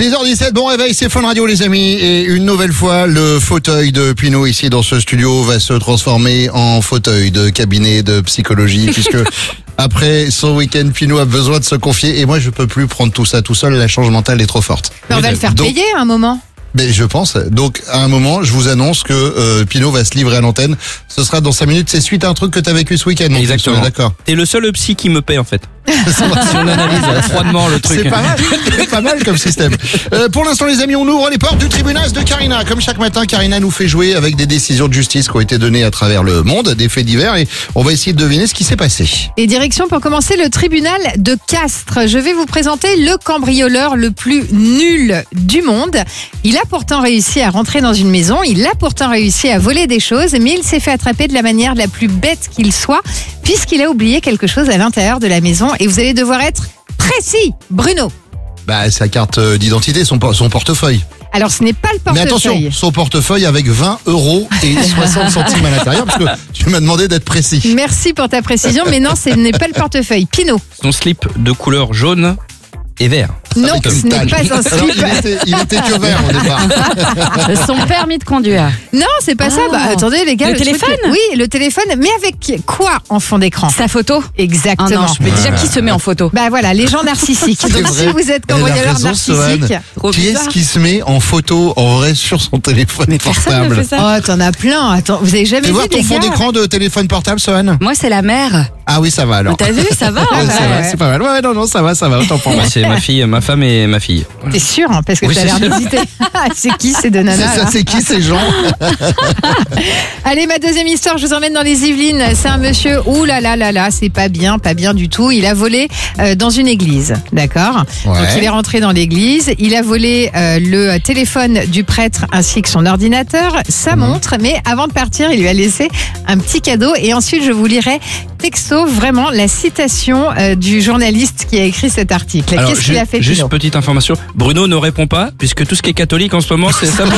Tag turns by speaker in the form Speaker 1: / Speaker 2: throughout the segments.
Speaker 1: 6h17, bon réveil, c'est Fun Radio les amis. Et une nouvelle fois, le fauteuil de Pinot ici dans ce studio va se transformer en fauteuil de cabinet de psychologie puisque après son week-end, Pinot a besoin de se confier et moi je peux plus prendre tout ça tout seul, la charge mentale est trop forte.
Speaker 2: Mais on va le faire payer à un moment.
Speaker 1: Mais je pense. Donc, à un moment, je vous annonce que Pinot va se livrer à l'antenne. Ce sera dans 5 minutes. C'est suite à un truc que t'as vécu ce week-end.
Speaker 3: Exactement.
Speaker 1: D'accord.
Speaker 3: T'es le seul psy qui me paie en fait. Si on analyse froidement le truc.
Speaker 1: C'est pas mal. C'est pas mal comme système. Pour l'instant, les amis, on ouvre les portes du tribunal de Karina. Comme chaque matin, Karina nous fait jouer avec des décisions de justice qui ont été données à travers le monde, des faits divers, et on va essayer de deviner ce qui s'est passé.
Speaker 2: Et direction pour commencer le tribunal de Castres. Je vais vous présenter le cambrioleur le plus nul du monde. Il a pourtant réussi à rentrer dans une maison, il a pourtant réussi à voler des choses, mais il s'est fait attraper de la manière la plus bête qu'il soit, puisqu'il a oublié quelque chose à l'intérieur de la maison. Et vous allez devoir être précis, Bruno.
Speaker 1: Bah, sa carte d'identité, son portefeuille.
Speaker 2: Alors, ce n'est pas le
Speaker 1: Mais
Speaker 2: portefeuille.
Speaker 1: attention, son portefeuille avec 20 € et 60 centimes à l'intérieur, parce que tu m'as demandé d'être précis.
Speaker 2: Merci pour ta précision, mais non, ce n'est pas le portefeuille. Pinot.
Speaker 3: Son slip de couleur jaune et vert.
Speaker 2: Non, ce n'est pas un
Speaker 1: Alors,
Speaker 2: slip.
Speaker 1: il était que vert au départ.
Speaker 4: Son permis de conduire.
Speaker 2: Non, c'est pas ça. Bah, attendez, les gars.
Speaker 4: Le téléphone
Speaker 2: truc- Oui, le téléphone, mais avec quoi en fond d'écran?
Speaker 4: Sa photo.
Speaker 2: Exactement.
Speaker 4: Ah non, je peux déjà qui se met en photo.
Speaker 2: Bah voilà, les gens narcissiques.
Speaker 1: C'est
Speaker 2: Donc
Speaker 1: vrai.
Speaker 2: si vous êtes
Speaker 1: Elle a
Speaker 2: cambrioleur
Speaker 1: raison,
Speaker 2: narcissique,
Speaker 1: Sohan.
Speaker 4: Trop
Speaker 1: Qui est-ce
Speaker 4: bizarre.
Speaker 1: qui se met en photo en vrai sur son téléphone
Speaker 4: Mais personne ne
Speaker 1: portable?
Speaker 4: fait ça.
Speaker 2: oh, t'en as plein. Attends, vous avez jamais
Speaker 1: Tu
Speaker 2: vu
Speaker 1: vois ton
Speaker 2: des
Speaker 1: fond
Speaker 2: gars
Speaker 1: d'écran de téléphone portable, Sohan?
Speaker 4: Moi, c'est la mère.
Speaker 1: Ah oui, ça va alors.
Speaker 4: T'as vu, ça va.
Speaker 1: Ouais,
Speaker 4: hein,
Speaker 1: c'est
Speaker 4: ouais.
Speaker 1: vrai, c'est pas mal. Ouais, non, ça va, autant pour moi.
Speaker 3: Bah, c'est ma fille, ma femme et ma fille. Voilà.
Speaker 2: T'es sûr, hein, parce que
Speaker 3: Oui,
Speaker 2: t'as
Speaker 3: c'est
Speaker 2: l'air
Speaker 3: sûr.
Speaker 2: d'hésiter. C'est qui ces deux
Speaker 1: C'est
Speaker 2: nanas
Speaker 1: ça,
Speaker 2: là
Speaker 1: c'est qui ces gens?
Speaker 2: Allez, ma deuxième histoire, je vous emmène dans les Yvelines. C'est un monsieur, ouh là là là là, c'est pas bien du tout. Il a volé dans une église, d'accord?
Speaker 1: Ouais.
Speaker 2: Donc il est rentré dans l'église, il a volé le téléphone du prêtre ainsi que son ordinateur, sa montre, mais avant de partir, il lui a laissé un petit cadeau et ensuite je vous lirai texto vraiment la citation du journaliste qui a écrit cet article.
Speaker 3: Alors,
Speaker 2: Qu'est-ce qu'il a fait,
Speaker 3: juste
Speaker 2: Pino?
Speaker 3: petite information, Bruno ne répond pas puisque tout ce qui est catholique en ce moment, c'est ça.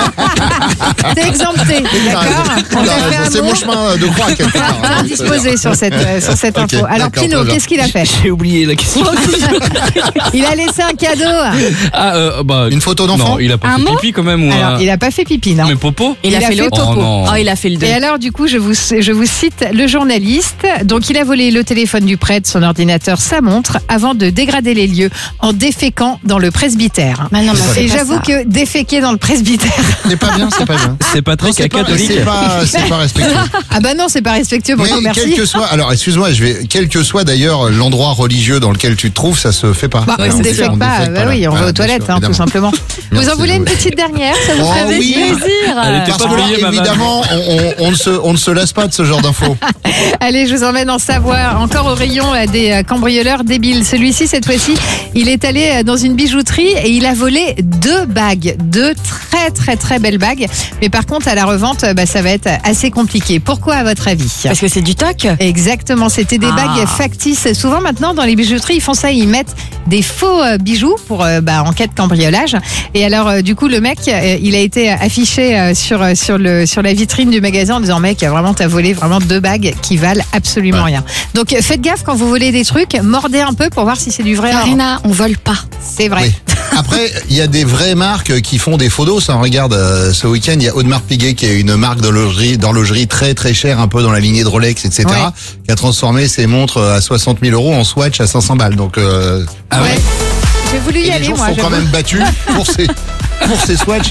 Speaker 2: T'es exempté,
Speaker 1: T'as raison,
Speaker 2: d'accord?
Speaker 1: t'as
Speaker 2: On t'a
Speaker 1: raison.
Speaker 2: fait un
Speaker 1: C'est
Speaker 2: mot
Speaker 1: mon chemin de croix quelque part.
Speaker 2: indisposé sur cette
Speaker 1: Ok,
Speaker 2: info. Alors
Speaker 1: d'accord,
Speaker 2: Pino,
Speaker 1: très bien.
Speaker 2: qu'est-ce qu'il a fait?
Speaker 3: J'ai oublié la question.
Speaker 2: Il a laissé un cadeau.
Speaker 3: Bah,
Speaker 1: Une photo d'enfant?
Speaker 3: Non, il a pas
Speaker 4: Un
Speaker 3: fait
Speaker 4: mot
Speaker 3: pipi quand même ou
Speaker 2: Alors, il a pas fait pipi, non?
Speaker 3: Mais popo.
Speaker 4: Il a fait le
Speaker 2: popo.
Speaker 3: Oh non.
Speaker 4: Oh, il a fait le 2.
Speaker 2: Et alors, du coup, je vous cite le journaliste. Donc, il a volé le téléphone du prêtre, son ordinateur, sa montre, avant de dégrader les lieux en déféquant dans le presbytère.
Speaker 4: Bah non, mais c'est
Speaker 2: Et
Speaker 4: pas
Speaker 2: j'avoue
Speaker 4: ça.
Speaker 2: que déféquer dans le presbytère.
Speaker 1: C'est pas bien, c'est pas bien.
Speaker 3: C'est pas très
Speaker 1: Non, c'est pas-
Speaker 3: catholique.
Speaker 1: c'est pas respectueux.
Speaker 2: Ah bah non, c'est pas respectueux. Bon,
Speaker 1: Mais
Speaker 2: merci.
Speaker 1: quel que soit, alors excuse-moi, quel que soit d'ailleurs l'endroit religieux dans lequel tu te trouves, ça se fait pas.
Speaker 2: Bah,
Speaker 1: Ouais,
Speaker 2: on
Speaker 1: on
Speaker 2: défèque
Speaker 1: défèque
Speaker 2: pas. Bah
Speaker 1: là.
Speaker 2: oui, on
Speaker 1: Voilà,
Speaker 2: va aux
Speaker 1: bien
Speaker 2: toilettes,
Speaker 1: sûr,
Speaker 2: hein, tout
Speaker 1: évidemment.
Speaker 2: simplement. Vous
Speaker 1: Merci,
Speaker 2: en voulez une
Speaker 1: oui.
Speaker 2: petite dernière? Ça vous
Speaker 1: Oh
Speaker 2: ferait
Speaker 1: oui.
Speaker 2: plaisir?
Speaker 3: Elle était
Speaker 1: Parce
Speaker 3: pas
Speaker 1: que là,
Speaker 3: payée, ma
Speaker 1: évidemment, on ne se lasse pas de ce genre d'infos.
Speaker 2: Allez, je vous emmène en Savoie, encore au rayon des cambrioleurs débiles. Celui-ci, cette fois-ci, il est allé dans une bijouterie et il a volé 2 bagues, 2 très très très belles bagues. Mais par contre, à la revente, bah, ça va être assez compliqué. Pourquoi, à votre avis?
Speaker 4: Parce que c'est du toc.
Speaker 2: Exactement, c'était des
Speaker 4: Ah.
Speaker 2: bagues factices. Souvent maintenant dans les bijouteries, ils font ça, ils mettent des faux bijoux pour en cas de cambriolage. Et alors du coup le mec, il a été affiché sur la vitrine du magasin en disant mec, vraiment t'as volé vraiment 2 bagues qui valent absolument rien. Donc faites gaffe quand vous volez des trucs, mordez un peu pour voir si c'est du vrai or.
Speaker 4: Karina, on vole pas.
Speaker 2: C'est vrai.
Speaker 1: Oui. Après, il y a des vraies marques qui font des faux dos. Ça, regarde, ce week-end, il y a Audemars Piguet qui est une marque d'horlogerie très très chère, un peu dans la lignée de Rolex, etc.
Speaker 2: Ouais.
Speaker 1: Qui a transformé ses montres à 60 000 € en Swatch à 500 balles. Donc,
Speaker 3: Ah ouais.
Speaker 2: J'ai voulu
Speaker 1: et
Speaker 2: y
Speaker 1: les
Speaker 2: aller
Speaker 1: gens
Speaker 2: moi.
Speaker 1: sont quand
Speaker 2: j'avoue.
Speaker 1: même battus pour ces Swatch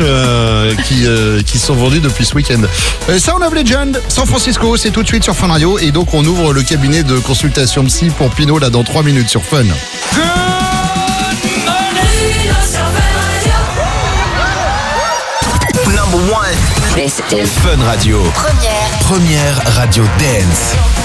Speaker 1: qui sont vendus depuis ce week-end. Sound of Legend, San Francisco, c'est tout de suite sur Fun Radio. Et donc, on ouvre le cabinet de consultation psy pour Pinot là dans 3 minutes sur Fun.
Speaker 5: Number one.
Speaker 6: This is
Speaker 5: Fun Radio.
Speaker 6: première
Speaker 5: Première radio dance.